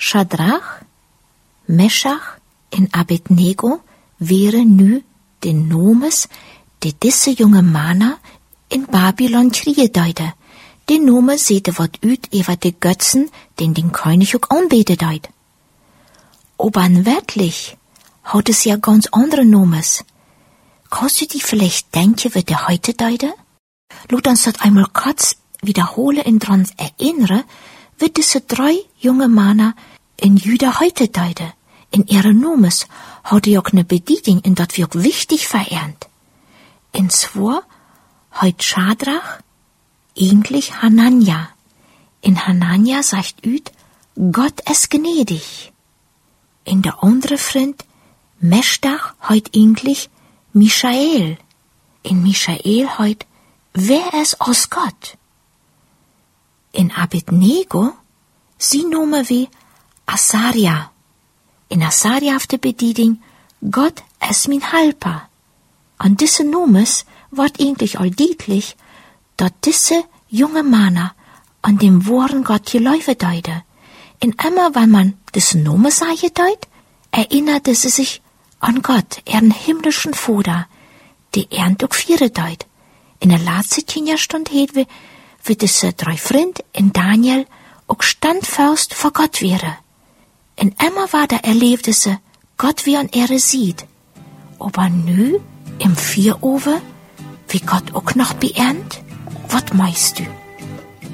Schadrach, Meschach en Abednego wären nu de nomes de disse jonge manna in Babylon kriegedeide. De nome zete wat uit über de Götzen, den König ook aanbeten deid. Aber wirklich hat es ja ganz andere Nomes. Kannst du die vielleicht denken, wie der heute deide? Lass uns das einmal kurz wiederholen und dran erinnern, wie diese 3 junge Männer in Juda heute deide. In ihre Nomes hat auch eine Bedeutung, und das wird wichtig verehrt. Und zwar heut Schadrach eigentlich Hanania. In Hanania sagt üt, Gott ist gnädig. In der andere Freund, Meshdach heut eigentlich Michael. In Michael heut, wer ist aus Gott? In Abednego, sie nome wie Asaria. In Asaria auf der Bedeutung, Gott ist mein Helper. An diese Nomes wird eigentlich all deutlich, dass diese junge Männer an dem wahren Gott geläufe deide. Und immer, wenn man diese Nomen sage deut, erinnerte sie sich an Gott, ihren himmlischen Vater, die auch viere deut. In der letzten 10 Stunde hätten wie diese 3 Freunde in Daniel auch standfest vor Gott wäre. Und immer war da erlebte sie, Gott wie an ihre sieht. Aber nü, im Vieroven, wie Gott auch noch beernt, was meinst du?